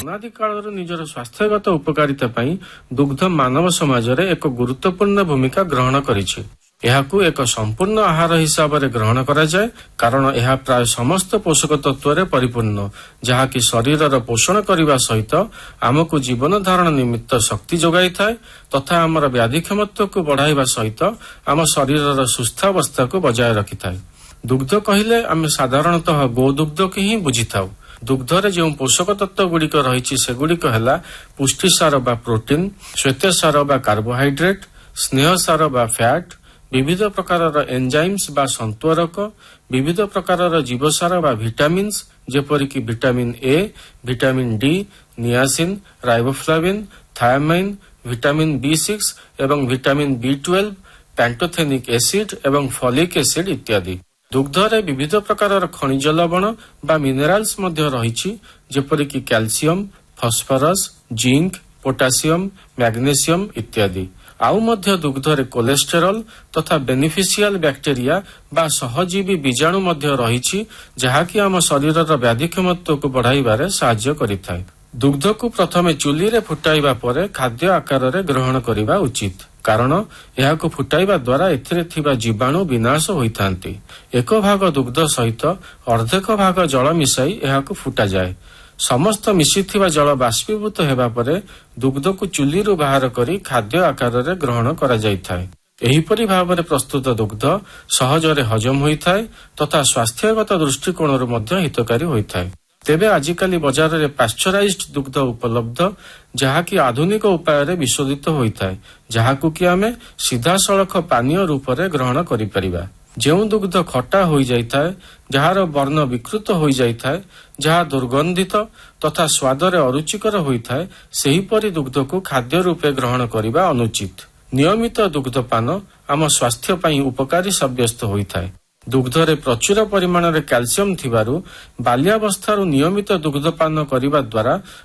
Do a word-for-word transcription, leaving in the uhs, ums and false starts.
ଅନାଦି କାଳରୁ ନିଜର ସ୍ୱାସ୍ଥ୍ୟଗତ ଉପକାରିତା ପାଇଁ ଦୁଗ୍ଧ ମାନବ ସମାଜରେ ଏକ ଗୁରୁତ୍ୱପୂର୍ଣ୍ଣ ଭୂମିକା ଗ୍ରହଣ କରିଛି। ଏହାକୁ ଏକ ସମ୍ପୂର୍ଣ୍ଣ ଆହାର ହିସାବରେ ଗ୍ରହଣ କରାଯାଏ, କାରଣ ଏହା ପ୍ରାୟ ସମସ୍ତ ପୋଷକ ତତ୍ତ୍ୱରେ ପରିପୂର୍ଣ୍ଣ, ଯାହାକି ଶରୀରର ପୋଷଣ କରିବା ସହିତ ଆମକୁ ଜୀବନ ଧାରଣ ନିମିତ୍ତ ଶକ୍ତି ଯୋଗାଇଥାଏ ତଥା ଆମର ବ୍ୟାଧିକ୍ଷମତ୍ୱକୁ ବଢ଼ାଇବା ସହିତ ଆମ ଶରୀରର ସୁସ୍ଥାବସ୍ଥାକୁ ବଜାୟ ରଖିଥାଏ। ଦୁଗ୍ଧ କହିଲେ ଆମେ ସାଧାରଣତଃ ଗୋଦୁଗ୍ଧକୁ ହିଁ ବୁଝିଥାଉ। ଦୁଗ୍ଧରେ ଯେଉଁ ପୋଷକ ତତ୍ତ୍ୱ ଗୁଡ଼ିକ ରହିଛି ସେଗୁଡ଼ିକ ହେଲା ପୁଷ୍ଟିସାର ବା ପ୍ରୋଟିନ୍, ଶ୍ୱେତସାର ବା କାର୍ବୋହାଇଡ୍ରେଟ୍, ସ୍ନେହସାର ବା ଫ୍ୟାଟ୍, विविध प्रकार एंजाइम्स बा संतुरक, विविध प्रकार जीवसार बा vitamins जेपरिक vitamin A, vitamin D, niacin, riboflavin, thiamine, vitamin B six एवं vitamin B twelve, pantothenic acid एवं फॉलिक एसिड इत्यादि। दुग्धरे विविध प्रकार खनिज लवण बा मिनेराल्स मध्य रहिछि जेपरिक calcium, phosphorus, zinc, potassium, magnesium इत्यादि। आउ मध्य दुग्धरे कोलेस्टेरॉल तथा बेनिफिशियल बैक्टेरिया बा सहजीवी बीजाणु मध्य रहिछि जहाकि आम शरीरर व्याधिक्षमत्व को बढ़ाइबारे साहाय्य करिथाय। दुग्ध को प्रथमे चुली रे फुटाइबा परे खाद्य आकार रे ग्रहण करिबा उचित, कारण एहाको फुटाइबा द्वारा एथिरे थिबा जीवाणु विनाश होइथांती। एक भाग दुग्ध सहित अर्धेक भाग जल मिसाई एहाको फुटा जाए। समस्त मिशिथिबा जल बाष्पीभूत हेबा परे दुग्ध को चुली रु बाहर करी खाद्य आकार रे ग्रहण करा जाइथाय। एहिपरि भावरे प्रस्तुत दुग्ध सहजरे हजम होइथाय तथा स्वास्थ्यगत दृष्टिकोणରୁ ମଧ୍ୟ हितकारी होइथाय। तेबे आजिकाली बजार रे पाश्चराइज्ड दुग्ध उपलब्ध, जहाकि आधुनिक उपाय रे विशोधित होइथाय, जहाकु कि आमे सीधा सड़क पानीय रूप रे ग्रहण करि परिबा। ଯେଉଁ ଦୁଗ୍ଧ ଖଟା ହୋଇଯାଇଥାଏ, ଯାହାର ବର୍ଣ୍ଣ ବିକୃତ ହୋଇଯାଇଥାଏ, ଯାହା ଦୁର୍ଗନ୍ଧିତ ତଥା ସ୍ୱାଦରେ ଅରୁଚିକର ହୋଇଥାଏ, ସେହିପରି ଦୁଗ୍ଧକୁ ଖାଦ୍ୟ ରୂପେ ଗ୍ରହଣ କରିବା ଅନୁଚିତ। ନିୟମିତ ଦୁଗ୍ଧପାନ ଆମ ସ୍ୱାସ୍ଥ୍ୟ ପାଇଁ ଉପକାରୀ ସାବ୍ୟସ୍ତ ହୋଇଥାଏ। ଦୁଗ୍ଧରେ ପ୍ରଚୁର ପରିମାଣରେ କ୍ୟାଲସିୟମ ଥିବାରୁ ବାଲ୍ୟାବସ୍ଥାରୁ ନିୟମିତ ଦୁଗ୍ଧପାନ କରିବା ଦ୍ୱାରା